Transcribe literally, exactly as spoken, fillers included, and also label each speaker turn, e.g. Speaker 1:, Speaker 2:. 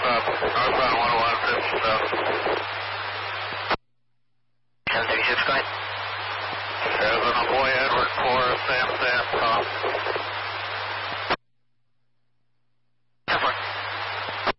Speaker 1: up, northbound one oh one, fifty-seven.
Speaker 2: seven thirty-six, go ahead.
Speaker 1: There's an Ahoy Edward four, Sam Sam, Tom.